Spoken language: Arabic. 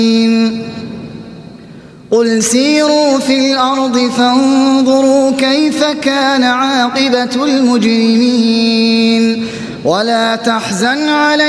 قل سيروا في الأرض فانظروا كيف كان عاقبة المجرمين ولا تحزن عليهم